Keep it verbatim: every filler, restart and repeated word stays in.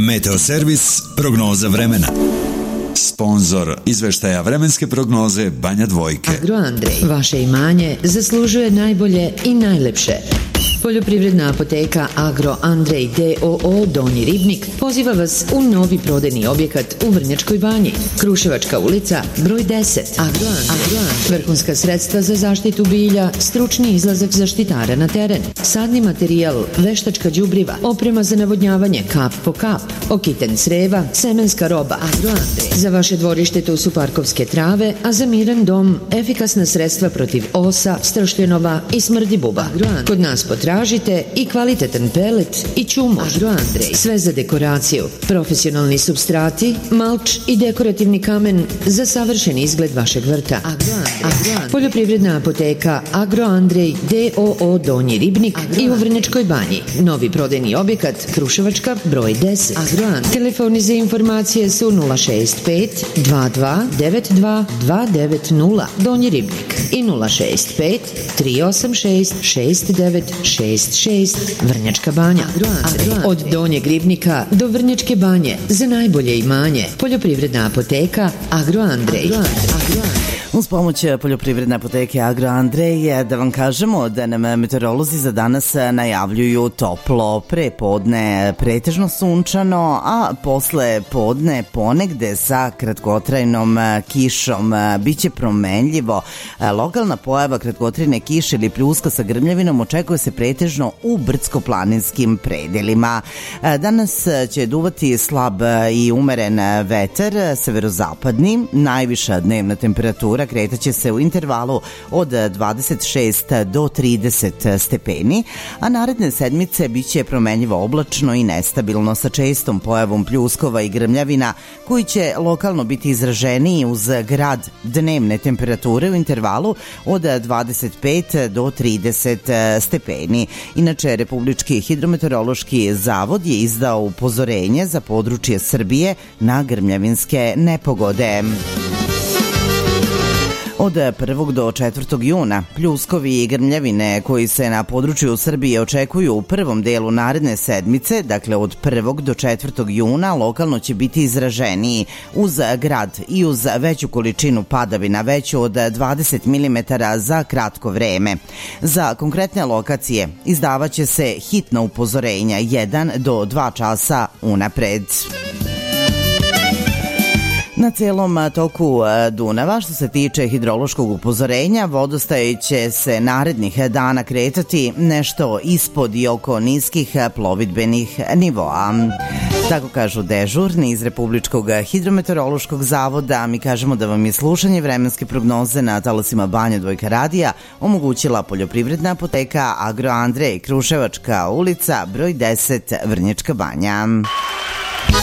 Meteoservis, prognoza vremena. Sponzor izveštaja vremenske prognoze Banja Dvojke. Agroandrej, vaše imanje zaslužuje najbolje i najlepše. Poljoprivredna apoteka Agroandrej D O O Donji Ribnik poziva vas u novi prodajni objekat u Vrnjačkoj Banji. Kruševačka ulica, broj deset. Agroandrej. Vrhunska sredstva za zaštitu bilja, stručni izlazak zaštitara na teren, sadni materijal, veštačka đubriva, oprema za navodnjavanje kap po kap, okiten creva, semenska roba. Agroandrej. Za vaše dvorište tu su parkovske trave, a za miran dom efikasna sredstva protiv osa, stršljenova i smrdi buba. Agroandrej. Kod nas potražite Tražite i kvalitetan pelet i čumu. Agroandrej. Sve za dekoraciju. Profesionalni substrati, malč i dekorativni kamen za savršen izgled vašeg vrta. Agroandrej. Agroandrej. Poljoprivredna apoteka Agroandrej D O O Donji Ribnik Agroandrej. I u Vrnjačkoj Banji. Novi prodajni objekat Kruševačka broj deset. Agroandrej. Telefoni za informacije su nula šest pet dva dva devet dva dva devet nula Donji Ribnik i nula šest pet tri osam šest šest devet šest šest Vrnjačka Banja. Agroandrej. Od Donjeg Ribnika do Vrnjačke Banje za najbolje imanje. Poljoprivredna apoteka Agroandrej. Agroandrej. Uz pomoć poljoprivredne apoteke Agroandrej da vam kažemo da nam meteorolozi za danas najavljuju toplo prepodne, pretežno sunčano, a posle podne ponegde sa kratkotrajnom kišom. Biće promenljivo. Lokalna pojava kratkotrajne kiše ili pljuska sa grmljavinom očekuje se pretežno u brdsko-planinskim predelima. Danas će duvati slab i umeren vetar, severozapadni, najviša dnevna temperatura kretaće se u intervalu od dvadeset šest do trideset stepeni, a naredne sedmice biće promenljivo oblačno i nestabilno sa čestom pojavom pljuskova i grmljavina koji će lokalno biti izraženiji uz grad dnevne temperature u intervalu od dvadeset pet do trideset stepeni. Inače, Republički hidrometeorološki zavod je izdao upozorenje za područje Srbije na grmljavinske nepogode. Od prvog do četvrtog juna pljuskovi i grmljavine koji se na području Srbije očekuju u prvom delu naredne sedmice, dakle od prvog do četvrtog juna, lokalno će biti izraženiji uz grad i uz veću količinu padavina, veću od dvadeset milimetara za kratko vreme. Za konkretne lokacije izdavaće se hitna upozorenja jedan do dva časa unapred. Na celom toku Dunava, što se tiče hidrološkog upozorenja, vodostaj će se narednih dana kretati nešto ispod i oko niskih plovidbenih nivoa. Tako kažu dežurni iz Republičkog hidrometeorološkog zavoda. Mi kažemo da vam je slušanje vremenske prognoze na talasima Banja Dvojka radija omogućila poljoprivredna apoteka Agroandrej, Kruševačka ulica, broj deset, Vrnjačka Banja.